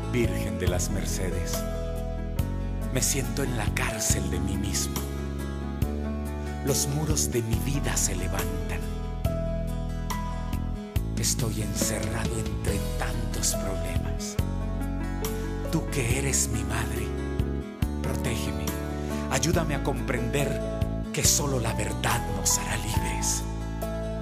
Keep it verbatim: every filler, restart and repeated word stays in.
Virgen de las Mercedes, me siento en la cárcel de mí mismo. Los muros de mi vida se levantan. Estoy encerrado entre tantos problemas. Tú que eres mi madre, protégeme, ayúdame a comprender que solo la verdad nos hará libres.